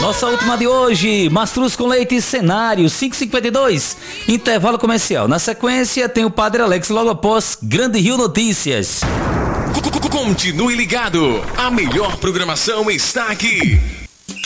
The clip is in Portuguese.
Nossa última de hoje, Mastruz com Leite Cenário, 5h52, intervalo comercial. Na sequência tem o Padre Alex logo após Grande Rio Notícias. Continue ligado, a melhor programação está aqui.